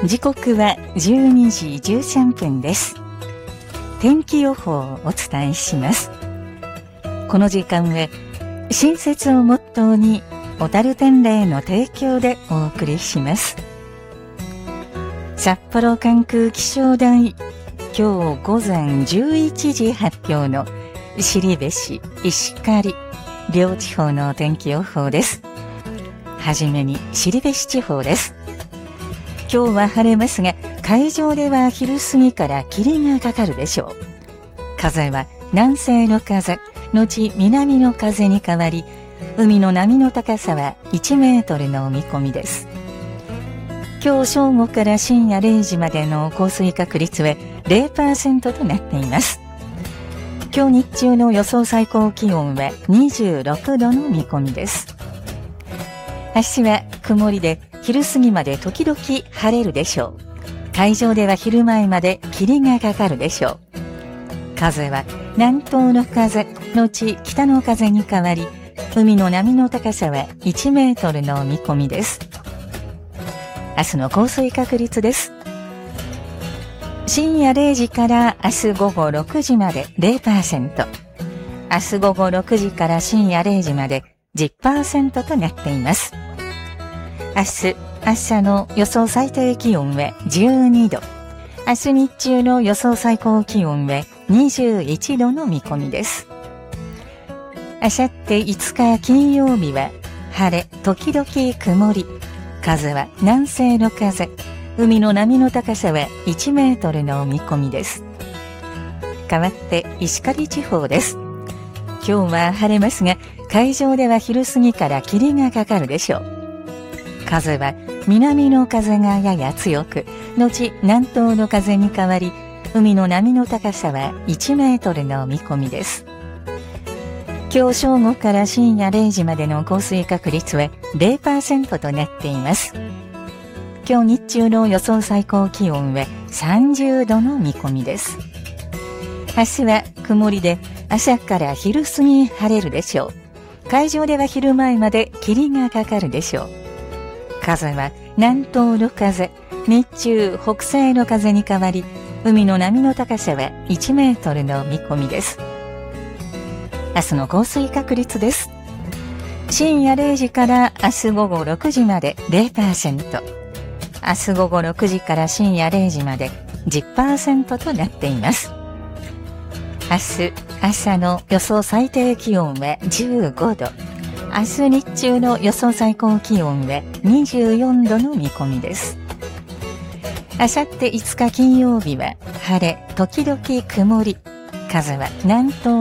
時刻は12時13分です。天気予報をお伝えします。この時間は親切をモットーに小樽天霊の提供でお送りします。札幌管区気象台、今日午前11時発表の後志、石狩両地方の天気予報です。はじめに後志地方です。今日は晴れますが、海上では昼過ぎから霧がかかるでしょう。風は南西の風、後南の風に変わり、海の波の高さは1メートルの見込みです。今日正午から深夜0時までの降水確率は 0% となっています。今日日中の予想最高気温は26度の見込みです。明日は曇りで昼過ぎまで時々晴れるでしょう。海上では昼前まで霧がかかるでしょう。風は南東の風、後北の風に変わり、海の波の高さは1メートルの見込みです。明日の降水確率です。深夜0時から明日午後6時まで 0%、明日午後6時から深夜0時まで 10% となっています。明日朝の予想最低気温は12度、明日日中の予想最高気温は21度の見込みです。あさって5日金曜日は晴れ時々曇り、風は南西の風、海の波の高さは1メートルの見込みです。代わって石狩地方です。今日は晴れますが、海上では昼過ぎから霧がかかるでしょう。風は南の風がやや強く、後南東の風に変わり、海の波の高さは1メートルの見込みです。今日正午から深夜0時までの降水確率は 0% となっています。今日日中の予想最高気温は30度の見込みです。明日は曇りで朝から昼過ぎ晴れるでしょう。海上では昼前まで霧がかかるでしょう。風は南東の風、日中北西の風に変わり、海の波の高さは1メートルの見込みです。明日の降水確率です。深夜0時から明日午後6時まで 0%、明日午後6時から深夜0時まで 10% となっています。明日朝の予想最低気温は15度、明日日中の予想最高気温は24度の見込みです。あさって5日金曜日は晴れ時々曇り、風は南東